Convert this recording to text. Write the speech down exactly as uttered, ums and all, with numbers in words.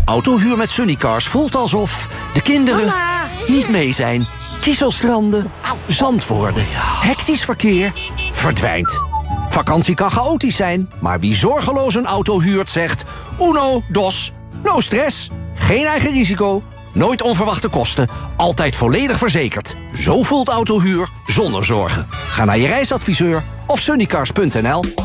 Autohuur met Sunnycars voelt alsof de kinderen Mama. niet mee zijn. Kieselstranden, zand worden, hectisch verkeer, verdwijnt. Vakantie kan chaotisch zijn, maar wie zorgeloos een auto huurt zegt... Uno, dos, no stress, geen eigen risico, nooit onverwachte kosten... altijd volledig verzekerd. Zo voelt autohuur zonder zorgen. Ga naar je reisadviseur of sunnycars punt n l.